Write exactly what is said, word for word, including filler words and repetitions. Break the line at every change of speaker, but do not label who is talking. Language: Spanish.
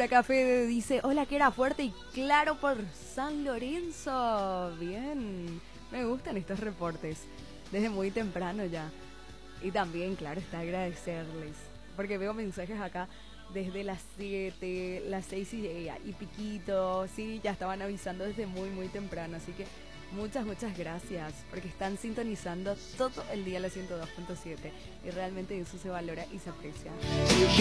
acá Fede dice, hola, que era fuerte y claro por San Lorenzo. Bien, me gustan estos reportes, desde muy temprano ya. Y también, claro, está agradecerles, porque veo mensajes acá desde las siete, las seis y, y piquito, sí, ya estaban avisando desde muy, muy temprano, así que muchas, muchas gracias, porque están sintonizando todo el día la ciento dos punto siete y realmente eso se valora y se aprecia.